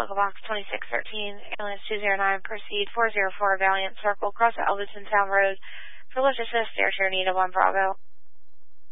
local box 2613, ambulance 209, proceed 404 Valiant Circle, cross at Elvis Town Road. For lift assist, air Trinita 1 Bravo.